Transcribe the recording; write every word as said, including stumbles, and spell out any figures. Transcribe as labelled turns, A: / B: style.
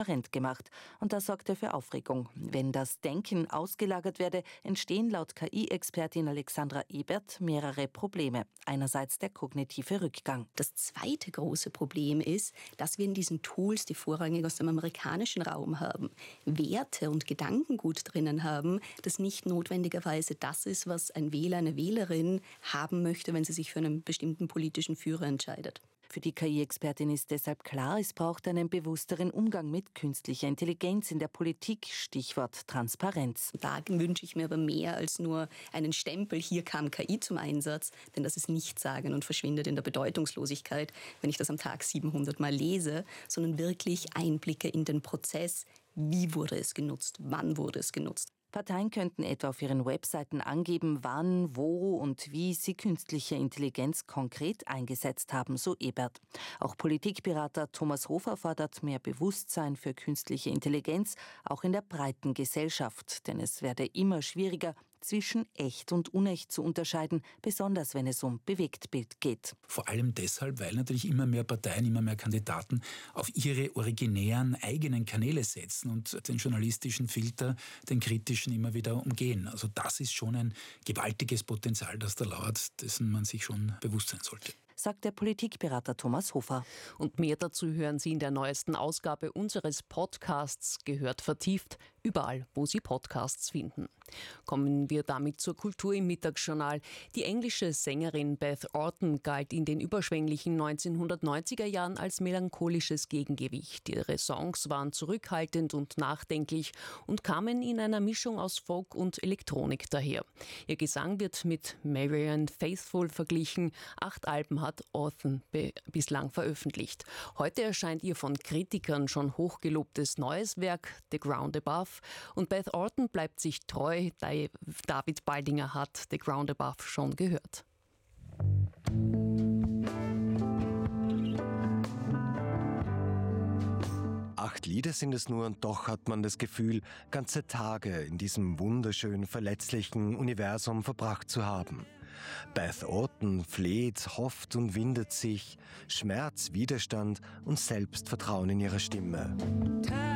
A: transparent gemacht. Und das sorgte für Aufregung. Wenn das Denken ausgelagert werde, entstehen laut K I-Expertin Alexandra Ebert mehrere Probleme. Einerseits der kognitive Rückgang.
B: Das zweite große Problem ist, dass wir in diesen Tools, die vorrangig aus dem amerikanischen Raum haben, Werte und Gedankengut drinnen haben, das nicht notwendigerweise das ist, was ein Wähler, eine Wählerin haben möchte, wenn sie sich für einen bestimmten politischen Führer entscheidet.
A: Für die K I-Expertin ist deshalb klar, es braucht einen bewussteren Umgang mit künstlicher Intelligenz in der Politik, Stichwort Transparenz.
B: Da wünsche ich mir aber mehr als nur einen Stempel, hier kam K I zum Einsatz, denn das ist Nichtsagen und verschwindet in der Bedeutungslosigkeit, wenn ich das am Tag siebenhundert Mal lese, sondern wirklich Einblicke in den Prozess, wie wurde es genutzt, wann wurde es genutzt.
A: Parteien könnten etwa auf ihren Webseiten angeben, wann, wo und wie sie künstliche Intelligenz konkret eingesetzt haben, so Ebert. Auch Politikberater Thomas Hofer fordert mehr Bewusstsein für künstliche Intelligenz, auch in der breiten Gesellschaft. Denn es werde immer schwieriger, zwischen echt und unecht zu unterscheiden, besonders wenn es um Bewegtbild geht.
C: Vor allem deshalb, weil natürlich immer mehr Parteien, immer mehr Kandidaten auf ihre originären eigenen Kanäle setzen und den journalistischen Filter, den kritischen immer wieder umgehen. Also das ist schon ein gewaltiges Potenzial, das da lauert, dessen man sich schon bewusst sein sollte,
A: sagt der Politikberater Thomas Hofer.
D: Und mehr dazu hören Sie in der neuesten Ausgabe unseres Podcasts Gehört vertieft, überall, wo Sie Podcasts finden. Kommen wir damit zur Kultur im Mittagsjournal. Die englische Sängerin Beth Orton galt in den überschwänglichen neunzehnhundertneunziger Jahren als melancholisches Gegengewicht. Ihre Songs waren zurückhaltend und nachdenklich und kamen in einer Mischung aus Folk und Elektronik daher. Ihr Gesang wird mit Marianne Faithfull verglichen. Acht Alben hat Orton be- bislang veröffentlicht. Heute erscheint ihr von Kritikern schon hochgelobtes neues Werk, The Ground Above. Und Beth Orton bleibt sich treu. David Baldinger hat The Ground Above schon gehört.
E: Acht Lieder sind es nur und doch hat man das Gefühl, ganze Tage in diesem wunderschönen, verletzlichen Universum verbracht zu haben. Beth Orton fleht, hofft und windet sich, Schmerz, Widerstand und Selbstvertrauen in ihrer Stimme.